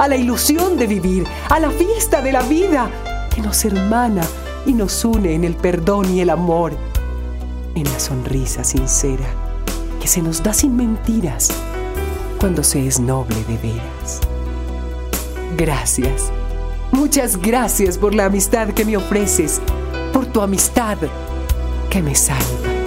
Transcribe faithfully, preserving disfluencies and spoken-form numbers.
a la ilusión de vivir, a la fiesta de la vida que nos hermana y nos une en el perdón y el amor, en la sonrisa sincera que se nos da sin mentiras cuando se es noble de veras. Gracias, muchas gracias por la amistad que me ofreces, por tu amistad que me salva.